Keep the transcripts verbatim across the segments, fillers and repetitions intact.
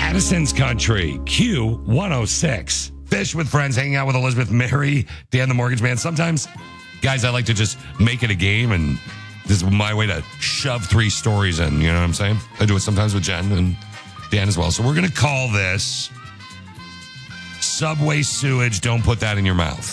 Madison's Country, Q one oh six. Fish with Friends, hanging out with Elizabeth, Mary, Dan the Mortgage Man. Sometimes, guys, I like to just make it a game, and this is my way to shove three stories in. You know what I'm saying? I do it sometimes with Jen and Dan as well. So we're going to call this Subway Sewage. Don't put that in your mouth.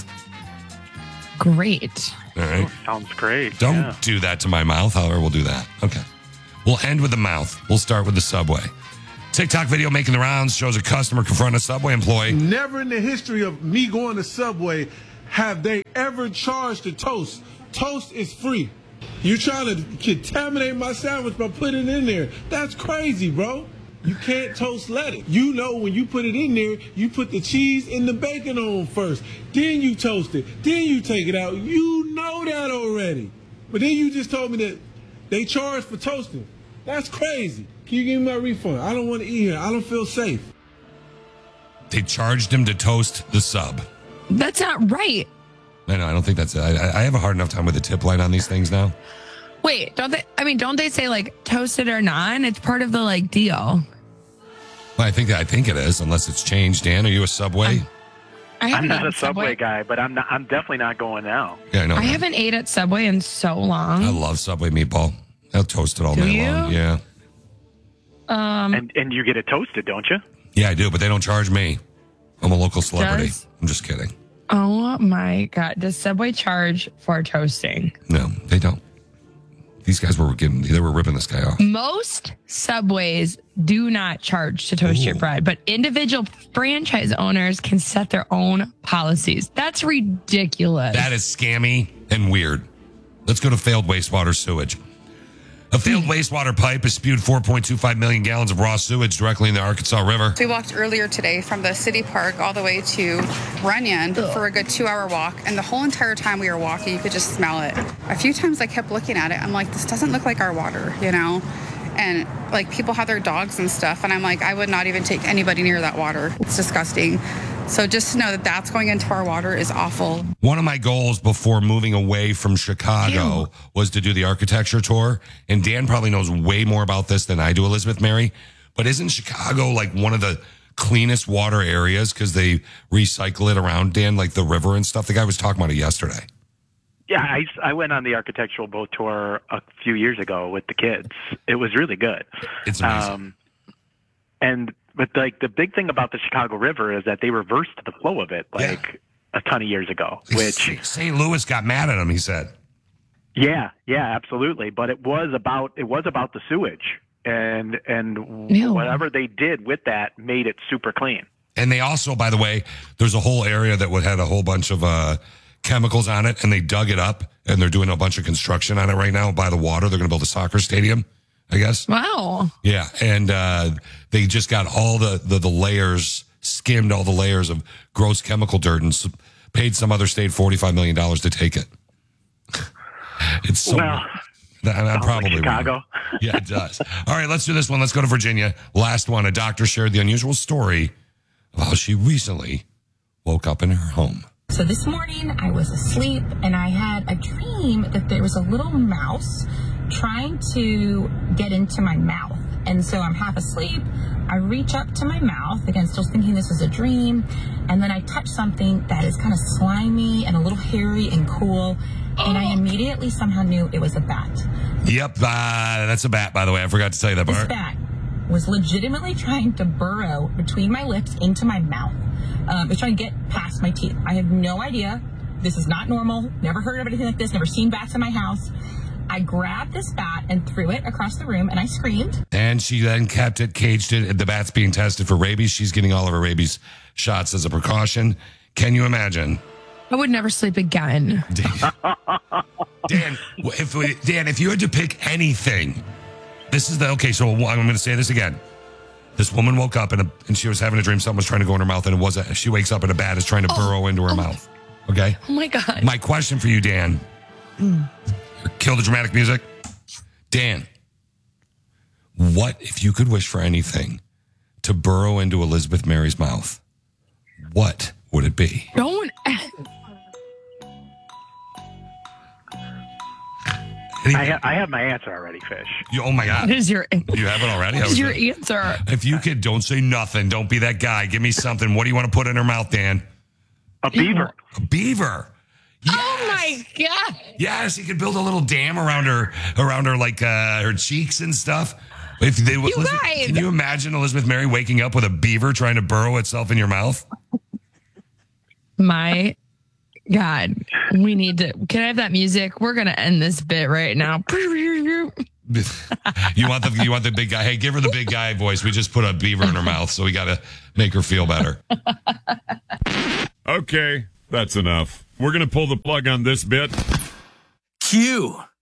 Great. All right. Oh, sounds great. Don't yeah. do that to my mouth. However, we'll do that. Okay. We'll end with the mouth. We'll start with the Subway. TikTok video making the rounds shows a customer confront a Subway employee. Never in the history of me going to Subway have they ever charged a toast. Toast is free. You're trying to contaminate my sandwich by putting it in there. That's crazy, bro. You can't toast lettuce. You know when you put it in there, you put the cheese and the bacon on first. Then you toast it. Then you take it out. You know that already. But then you just told me that they charge for toasting. That's crazy. Can you give me my refund? I don't want to eat here. I don't feel safe. They charged him to toast the sub. That's not right. I know. I don't think that's it. I, I have a hard enough time with the tip line on these things now. Wait, don't they? I mean, don't they say like toasted or non? It's part of the like deal. Well, I think I think it is, unless it's changed. Dan, are you a Subway? I'm, I I'm haven't not a eaten Subway guy, but I'm not. I'm definitely not going now. Yeah, I know. I haven't ate at Subway in so long. I love Subway meatball. I'll toast it all Do night you? long. Yeah. Um, And and you get it toasted, don't you? Yeah, I do, but they don't charge me. I'm a local celebrity. Does- I'm just kidding. oh my God. Does Subway charge for toasting? No, they don't. These guys were getting, they were ripping this guy off. Most Subways do not charge to toast Ooh. your bread, but individual franchise owners can set their own policies. That's ridiculous. That is scammy and weird. Let's go to failed wastewater sewage. A failed wastewater pipe has spewed four point two five million gallons of raw sewage directly in the Arkansas River. We walked earlier today from the city park all the way to Runyon for a good two-hour walk, and the whole entire time we were walking, you could just smell it. A few times I kept looking at it. I'm like, this doesn't look like our water, you know? And, like, people have their dogs and stuff, and I'm like, I would not even take anybody near that water. It's disgusting. So just to know that that's going into our water is awful. One of my goals before moving away from Chicago Ew. was to do the architecture tour. And Dan probably knows way more about this than I do, Elizabeth Mary. But isn't Chicago like one of the cleanest water areas because they recycle it around, Dan, like the river and stuff? The guy was talking about it yesterday. Yeah, I, I went on the architectural boat tour a few years ago with the kids. It was really good. It's amazing. Um, and but like the big thing about the Chicago River is that they reversed the flow of it like a ton of years ago. Which Saint Louis got mad at him, he said. yeah, yeah, absolutely. But it was about it was about the sewage, and and Ew. whatever they did with that made it super clean. And they also, by the way, there's a whole area that would had a whole bunch of uh, chemicals on it, and they dug it up, and they're doing a bunch of construction on it right now by the water. They're going to build a soccer stadium, I guess. Wow. Yeah, and uh, they just got all the, the, the layers, skimmed all the layers of gross chemical dirt and s- paid some other state forty-five million dollars to take it. It's so... Well, I'm, I'm sounds probably like Chicago. wrong. Yeah, it does. All right, let's do this one. Let's go to Virginia. Last one. A doctor shared the unusual story of how she recently woke up in her home. So this morning I was asleep and I had a dream that there was a little mouse trying to get into my mouth. And so I'm half asleep. I reach up to my mouth, again, still thinking this is a dream. And then I touch something that is kind of slimy and a little hairy and cool. And I immediately somehow knew it was a bat. Yep, uh, that's a bat, by the way. I forgot to tell you that This part. bat was legitimately trying to burrow between my lips into my mouth. Um, it was trying to get past my teeth. I have no idea. This is not normal. Never heard of anything like this. Never seen bats in my house. I grabbed this bat and threw it across the room, and I screamed. And she then kept it, caged it. The bat's being tested for rabies. She's getting all of her rabies shots as a precaution. Can you imagine? I would never sleep again. Dan, Dan, if we, Dan, if you had to pick anything, this is the okay. So I'm going to say this again. This woman woke up and, a, and she was having a dream. Something was trying to go in her mouth, and it wasn't. She wakes up and a bat is trying to burrow into her oh. mouth. Okay. Oh my God. My question for you, Dan. Kill the dramatic music. Dan, what if you could wish for anything to burrow into Elizabeth Mary's mouth? What would it be? Don't. And he- I, ha- I have my answer already, Fish. you, oh my What God. is your, You have it already? what I is was your gonna- answer? If you could, don't say nothing. Don't be that guy. Give me something. What do you want to put in her mouth, Dan? A beaver. A beaver. Yes. Oh my God. Yes, he could build a little dam around her, around her, like uh, her cheeks and stuff. If they, you Elizabeth, guys. Can you imagine Elizabeth Mary waking up with a beaver trying to burrow itself in your mouth? My God. We need to, can I have that music? We're going to end this bit right now. You want the you want the big guy? Hey, give her the big guy voice. We just put a beaver in her mouth, so we got to make her feel better. Okay, that's enough. We're going to pull the plug on this bit. Q.